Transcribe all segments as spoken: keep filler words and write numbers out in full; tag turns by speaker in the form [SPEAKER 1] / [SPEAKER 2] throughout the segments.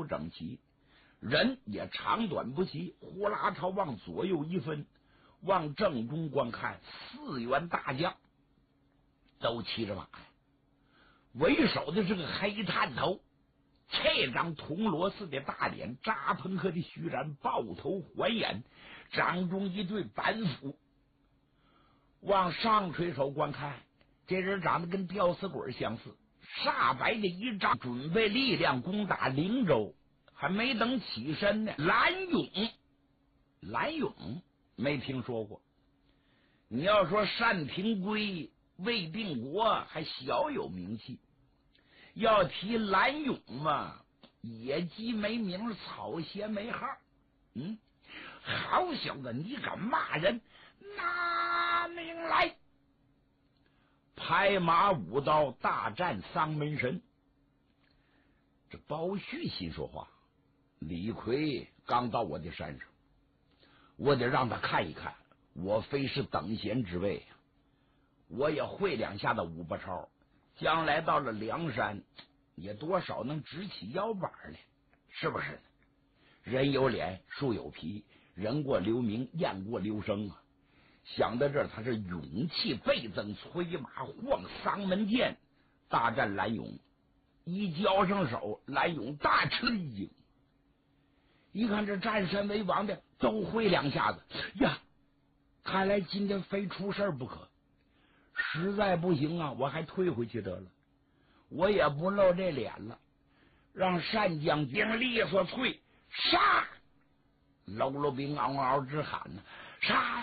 [SPEAKER 1] 不整齐，人也长短不齐，呼啦朝往左右一分，往正中观看，四员大将都骑着马呀，为首的是个黑探头，这张铜锣似的大脸，扎朋克的须髯，豹头环眼，掌中一对板斧。往上垂手观看，这人长得跟吊死鬼相似，煞白的一张，准备力量攻打灵州。还没等起身呢，蓝勇，蓝勇没听说过。你要说单廷圭、魏定国还小有名气，要提蓝勇嘛，野鸡没名，草鞋没号。嗯，好小子，你敢骂人，拿命来！拍马舞刀大战丧门神。这包旭心说话，李逵刚到我的山上，我得让他看一看，我非是等闲之辈呀、啊。我也会两下子五八超，将来到了梁山，也多少能直起腰板来，是不是？人有脸，树有皮，人过留名，雁过留声啊！想到这儿，他是勇气倍增，催马晃丧门剑，大战蓝勇。一交上手，蓝勇大吃了一惊，一看这占山为王的都会两下子呀，看来今天非出事不可。实在不行啊，我还退回去得了，我也不露这脸了，让单将军利索脆杀！喽喽兵嗷嗷直喊呢，杀！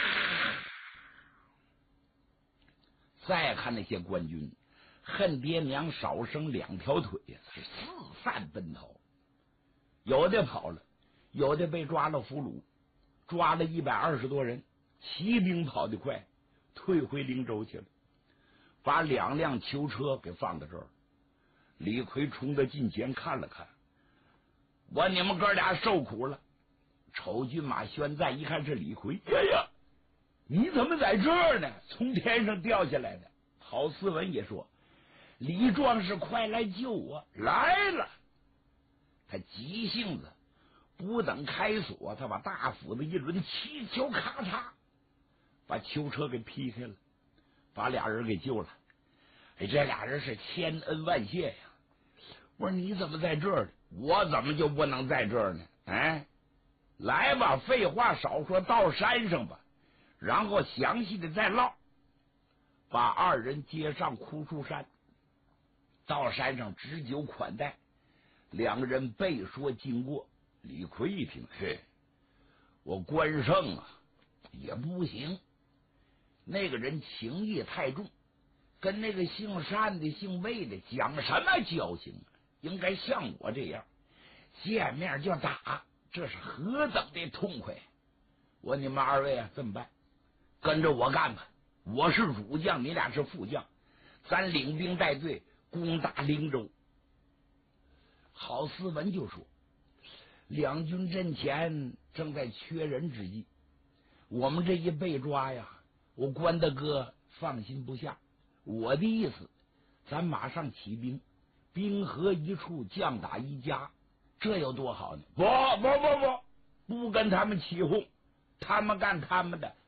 [SPEAKER 1] 再看那些官军，恨爹娘少生两条腿呀，是四散奔逃，有的跑了，有的被抓了俘虏，抓了一百二十多人，骑兵跑得快，退回灵州去了，把两辆囚车给放在这儿。李逵冲到近前看了看，我你们哥俩受苦了。丑军马宣赞一看是李逵，哎呀，你怎么在这儿呢？从天上掉下来的。郝思文也说，李壮士快来救我！来了。他急性子，不等开锁，他把大斧子一抡，气球咔嚓把囚车给劈开了，把俩人给救了。哎，这俩人是千恩万谢呀！我说你怎么在这儿呢？我怎么就不能在这儿呢？哎，来吧，废话少说，到山上吧，然后详细的再唠。把二人接上枯树山，到山上置酒款待，两个人背说经过。李逵一听，嘿，我关胜啊也不行，那个人情义太重，跟那个姓单的姓魏的讲什么交情啊？应该像我这样见面就打，这是何等的痛快！我你们二位啊，这么办，跟着我干吧，我是主将，你俩是副将，咱领兵带队攻打灵州。郝思文就说，两军阵前正在缺人之际，我们这一被抓呀，我关大哥放心不下。我的意思，咱马上起兵，兵合一处，将打一家，这有多好呢？不不不不，不跟他们起哄，他们干他们的，